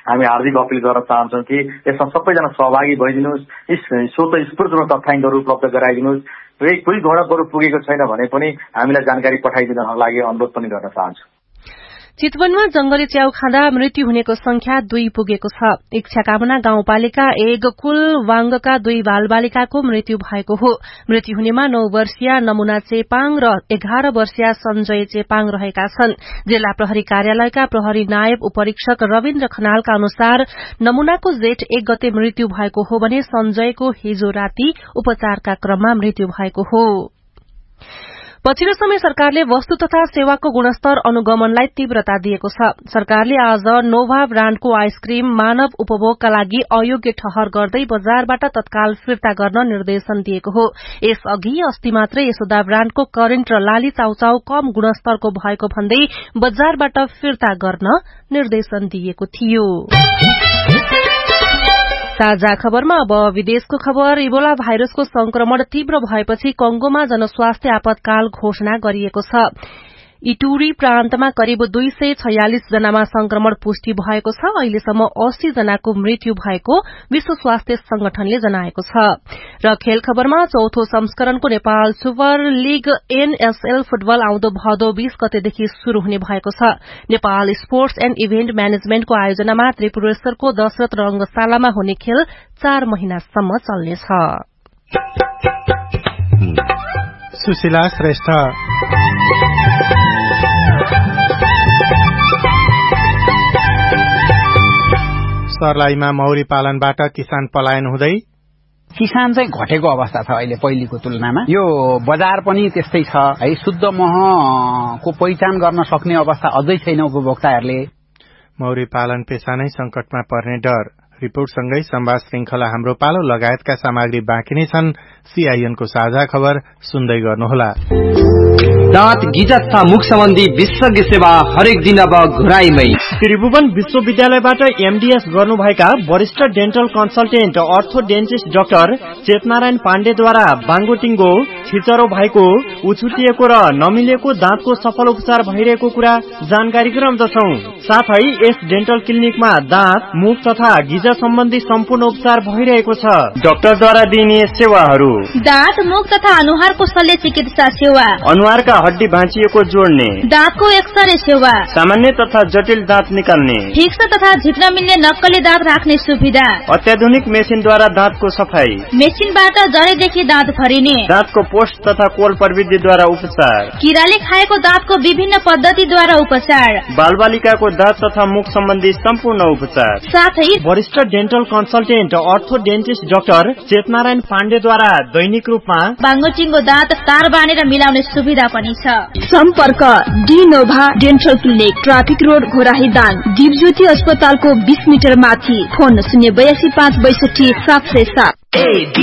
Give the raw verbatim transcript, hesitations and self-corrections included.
हामी हार्दिक अपील गर्न चाहन्छौँ कि यसमा सबैजना सहभागी भइदिनुहोस्, स्वतस्फूर्त रूपमा तथ्याङ्कहरू उपलब्ध गराइदिनुहोस्। कोही घोडाहरू पुगेको छैन भने पनि हामीलाई जानकारी पठाइदिनको लागि अनुरोध पनि गर्न चाहन्छु। चितवनमा जंगली च्याउ खाँदा मृत्यु हुनेको संख्या दुई पुगेको छ। इच्छाकामना गाउँपालिका एक कुलवाङ्गका दुई बालबालिकाको मृत्यु भएको हो। मृत्यु हुनेमा नौ वर्षीय नमुना चेपाङ र एघार वर्षीय सञ्जय चेपाङ रहेका छन्। जिल्ला प्रहरी कार्यालयका प्रहरी नायब उपरीक्षक रविन्द्र खनालका अनुसार नमुनाको जेठ एक गते मृत्यु भएको हो भने सञ्जयको हिजो राति उपचारका क्रममा मृत्यु भएको हो। पछिल्लो समय सरकारले वस्तु तथा सेवाको गुणस्तर अनुगमनलाई तीव्रता दिएको छ। सरकारले आज नोभा ब्राण्डको आइसक्रिम मानव उपभोगका लागि अयोग्य ठहर गर्दै बजारबाट तत्काल फिर्ता गर्न निर्देशन दिएको हो। यसअघि अस्ति मात्रै यशोदा ब्राण्डको करेन्ट र लाली चाउचाउ कम गुणस्तरको भएको भन्दै बजारबाट फिर्ता गर्न निर्देशन दिएको थियो। ताजा खबरमा अब विदेशको खबर। इबोला भाइरसको संक्रमण तीव्र भएपछि कंगोमा जनस्वास्थ्य आपतकाल घोषणा गरिएको छ। इटुरी प्रान्तमा करिब दुई सय छयालिस जनामा संक्रमण पुष्टि भएको छ। अहिलेसम्म अस्सी जनाको मृत्यु भएको विश्व स्वास्थ्य संगठनले जनाएको छ। र खेल खबरमा चौथो संस्करणको Nepal super league NSL football आउँदो भदौ बीस गतेदेखि शुरू हुने भएको छ। Nepal sports and event म्यानेजमेन्टको आयोजनामा त्रिपुरेश्वरको Dasharath रंगशालामा हुने खेल चार महिनासम्म चल्नेछ। सुशीला श्रेष्ठ। सर्लाहीमा मौरी पालनबाट किसान पलायन हुँदै किसान चाहिँ घटेको अवस्था छ अहिले पहिलेको तुलनामा। यो बजार पनि त्यस्तै छ है। शुद्ध महको पहिचान गर्न सक्ने अवस्था अझै छैन उपभोक्ताहरूले। मौरी पालन पेशा नै संकटमा पर्ने डर। रिपोर्टसँगै संवाद श्रृंखला हाम्रो पालो लगायतका सामग्री बाँकी नै छन्। सीआईएनको साझा खबर सुन्दै गर्नुहोला। दाँत गिजा तथा मुख सम्बन्धी विशेषज्ञ सेवा हरेक दिन अब घुराईमै। त्रिभुवन विश्वविद्यालयबाट एमडीएस गर्नुभएका वरिष्ठ डेन्टल कन्सल्टेन्ट अर्थोडेन्टिस्ट डाक्टर चेतनारायण पाण्डेद्वारा बाङ्गोटिङ्गो छिचरो भएको, उछुटिएको र नमिलेको दाँतको सफल उपचार भइरहेको कुरा जानकारी गराउँदछौं। साथै यस डेन्टल क्लिनिकमा दाँत, मुख तथा गिजा सम्बन्धी सम्पूर्ण उपचार भइरहेको छ। डाक्टरद्वारा दिइने सेवाहरू: दाँत, मुख तथा अनुहारको शल्य चिकित्सा सेवा, अनुहारका हड्डी भाँचिएको जोड्ने, दाँतको एक्सरे सेवा, सामान्य तथा जटिल दाँत निकाल्ने, फिक्स तथा झिक्न मिल्ने नक्कली दाँत राख्ने सुविधा, अत्याधुनिक मेसिनद्वारा दाँतको सफाई, मेसिनबाट जडेदेखि दाँत भरिने, दाँतको पोस्ट तथा कोल प्रविधिद्वारा उपचार, किराले खाएको दाँतको विभिन्न पद्धतिद्वारा उपचार, बालबालिकाको दाँत तथा मुख सम्बन्धी सम्पूर्ण उपचार, साथै वरिष्ठ डेन्टल कन्सल्टेन्ट अर्थोडेन्टिस्ट डाक्टर चेतनारायण पाण्डेद्वारा दैनिक रूपमा बाङ्गोटिङ्गो दाँत तार बाँधेर मिलाउने सुविधा पनि छ। सम्पर्क डिनोभा dental clinic, traffic road, Ghorahi Dang, Dipjyoti अस्पतालको बीस मिटर माथि। फोन शून्य बयासी पाँच बैसठी सात सय सात।